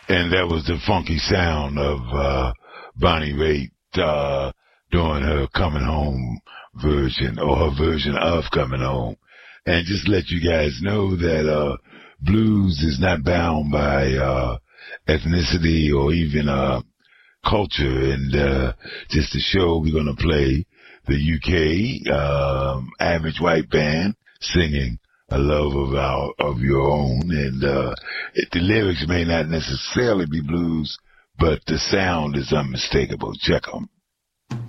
And that was the funky sound of Bonnie Raitt doing her Coming Home version, or her version of Coming Home. And just let you guys know that blues is not bound by ethnicity or even culture. And just to show, we're going to play the UK Average White Band singing A Love of Your Own. And the lyrics may not necessarily be blues, but the sound is unmistakable. Check them.